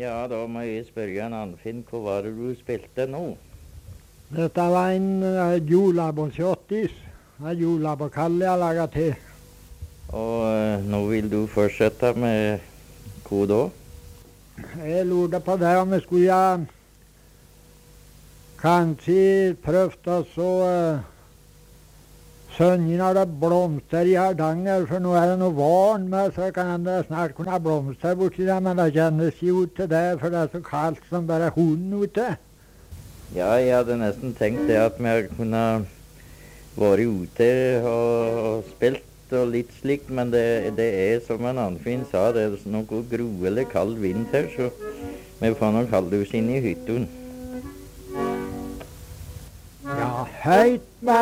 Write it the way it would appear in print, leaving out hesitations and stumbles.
Ja, da må jeg spørre en Anfinn, hva var det du spilte nå? Dette var en julebordskjottis. En julebordkall jeg laget til. Og nå vil du fortsette med hva da? Jeg lurte på det om jeg skulle kanskje prøvd å så synge når det blomster i Hardanger, for nå er det noe våren med, så kan det snart kunne blomstre borti der, men det kjennes jo til det, for det er så kaldt som bare hunden ute. Ja, jeg hadde nesten tenkt det at vi kunne vært ute og spilt og litt slikt, men det er som en Anfinn sa, det er noe gruelig kald vind her, så vi får nok holde oss inne i hytten. Ja, høyt med